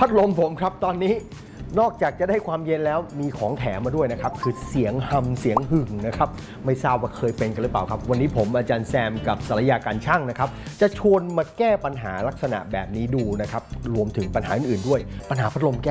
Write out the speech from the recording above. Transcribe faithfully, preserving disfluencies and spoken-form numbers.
พัดลมผมครับตอนนี้นอกจากจะได้ความเย็นแล้วมีของแถมมาด้วยนะครับคือเสียงฮัมเสียงหึ่งนะครับไม่ทราบว่าเคยเป็นกันหรือเปล่าครับวันนี้ผมอาจารย์แซมกับสารยาการช่างนะครับจะชวนมาแก้ปัญหาลักษณะแบบนี้ดูนะครับรวมถึงปัญหาอื่นๆด้วยปัญหาพัดลมแก้